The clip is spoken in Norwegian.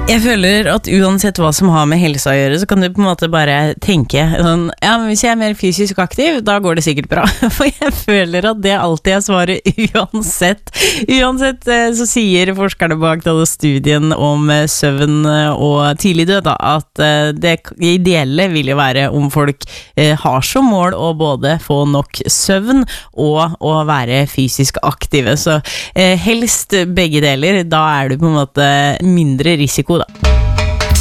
Jeg føler at uansett hva som har med helsa å gjøre, så kan du på en måte bare tenke sånn, ja, men hvis jeg er mer fysisk aktiv, da går det sikkert bra. For jeg føler at det alltid er svaret uansett. Uansett så sier forskerne bak denne studien om søvn og tidlig død da, at det ideelle vil jo være om folk har som mål å både få nok søvn og å være fysisk aktive. Så helst begge deler, da er du på en måte mindre risiko da.